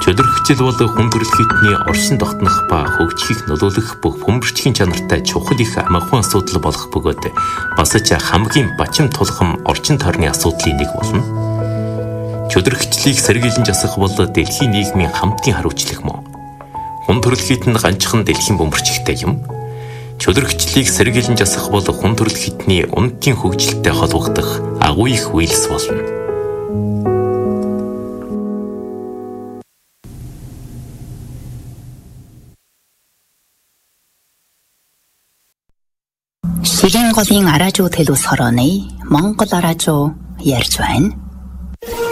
Чөлөрхцөл бол хүн төрөлхтний оршин тогтнох ба хөгжихийг нөлөөлөх бүх бөмбөрчгийн чанартай чухал их амархан асуудал болох бөгөөд бас ч хамгийн бачим тулхам орчин тойрны асуудлын нэг болно. Чөлөрхцлийг сэргийлэн засах бол дэлхийн нийгмийн хамтын хариуцлага мөн. Хүн төрөлхт нь ганцхан дэлхийн бөмбөрчигтэй юм. Чөлөрхцлийг сэргийлэн засах бол хүн төрөлхтний үнэтийн хөгжилтэй холбогдох агуу их үйлс болно. Шигийн голын араажуу төлөс хорооны Монгол араажуу ярьж байна.